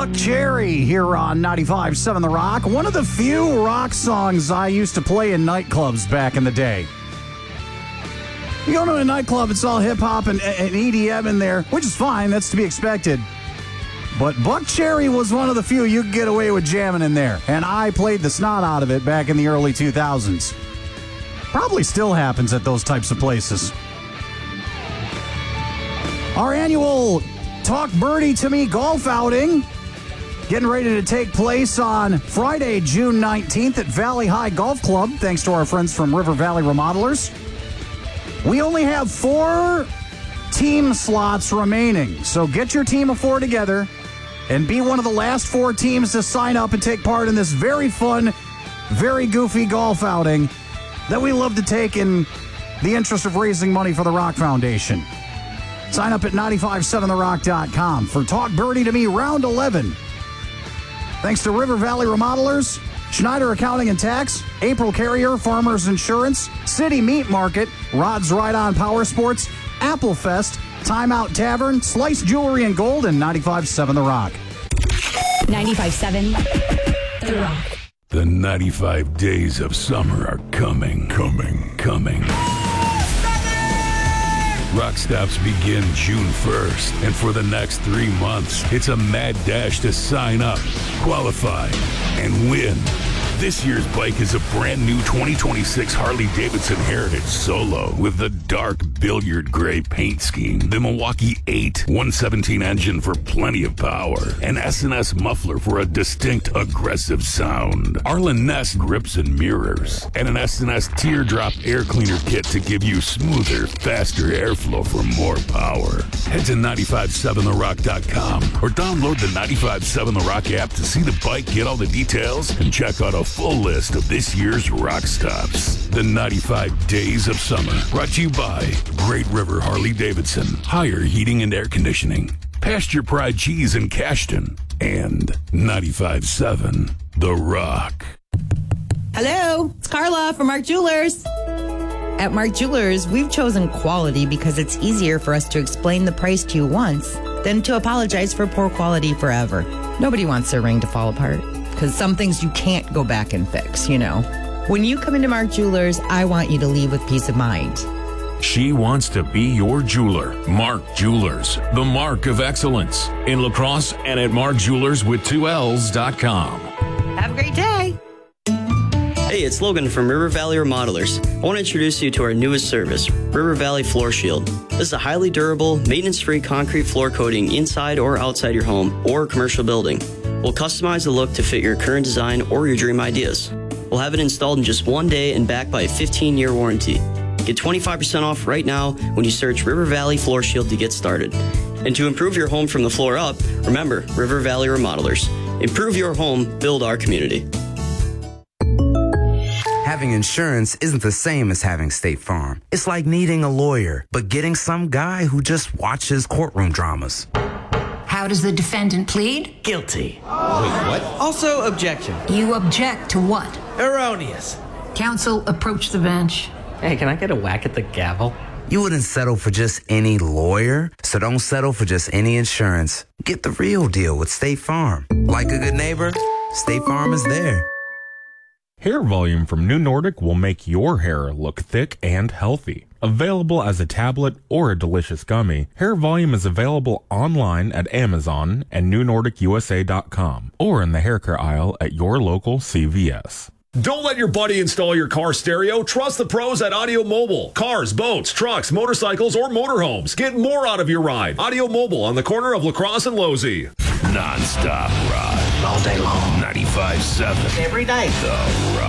Buckcherry here on 95.7 The Rock. One of the few rock songs I used to play in nightclubs back in the day. You go to a nightclub, it's all hip-hop and EDM in there, which is fine, that's to be expected. But Buckcherry was one of the few you could get away with jamming in there, and I played the snot out of it back in the early 2000s. Probably still happens at those types of places. Our annual Talk Birdie to Me golf outing getting ready to take place on Friday, June 19th at Valley High Golf Club, thanks to our friends from River Valley Remodelers. We only have 4 team slots remaining, so get your team of 4 together and be one of the last 4 teams to sign up and take part in this very fun, very goofy golf outing that we love to take in the interest of raising money for the Rock Foundation. Sign up at 957therock.com for Talk Birdie to Me Round 11. Thanks to River Valley Remodelers, Schneider Accounting and Tax, April Carrier, Farmers Insurance, City Meat Market, Rod's Ride On Power Sports, Apple Fest, Timeout Tavern, Slice Jewelry and Gold, and 95.7 The Rock. 95.7 The Rock. The 95 days of summer are coming. Rock Stops begin June 1st, and for the next 3 months, it's a mad dash to sign up, qualify, and win. This year's bike is a brand new 2026 Harley-Davidson Heritage Solo with the dark billiard gray paint scheme, the Milwaukee 8 117 engine for plenty of power, an S&S muffler for a distinct aggressive sound, Arlen Ness grips and mirrors, and an S&S teardrop air cleaner kit to give you smoother, faster airflow for more power. Head to 957therock.com or download the 95.7 The Rock app to see the bike, get all the details, and check out a full list of this year's Rock Stops. The 95 Days of Summer, brought to you by Great River Harley-Davidson, Higher Heating and Air Conditioning, Pasture Pride Cheese in Cashton, and 95.7 The Rock. Hello, it's Carla from Mark Jewelers. At Mark Jewelers, we've chosen quality because it's easier for us to explain the price to you once than to apologize for poor quality forever. Nobody wants their ring to fall apart, because some things you can't go back and fix, you know. When you come into Mark Jewelers, I want you to leave with peace of mind. She wants to be your jeweler. Mark Jewelers, the mark of excellence. In La Crosse and at markjewelerswith2ls.com. Have a great day. Hey, it's Logan from River Valley Remodelers. I want to introduce you to our newest service, River Valley Floor Shield. This is a highly durable, maintenance-free concrete floor coating inside or outside your home or commercial building. We'll customize the look to fit your current design or your dream ideas. We'll have it installed in just 1 day and backed by a 15-year warranty. Get 25% off right now when you search River Valley Floor Shield to get started. And to improve your home from the floor up, remember River Valley Remodelers. Improve your home, build our community. Having insurance isn't the same as having State Farm. It's like needing a lawyer, but getting some guy who just watches courtroom dramas. How does the defendant plead? Guilty. Wait, what? Also, objection. You object to what? Erroneous. Counsel, approach the bench. Hey, can I get a whack at the gavel? You wouldn't settle for just any lawyer, so don't settle for just any insurance. Get the real deal with State Farm. Like a good neighbor, State Farm is there. Hair Volume from New Nordic will make your hair look thick and healthy. Available as a tablet or a delicious gummy, Hair Volume is available online at Amazon and NewNordicUSA.com or in the hair care aisle at your local CVS. Don't let your buddy install your car stereo. Trust the pros at Audio Mobile. Cars, boats, trucks, motorcycles, or motorhomes. Get more out of your ride. Audio Mobile on the corner of La Crosse and Losey. Non-stop rock. All day long. 95.7. Every day. The Rock.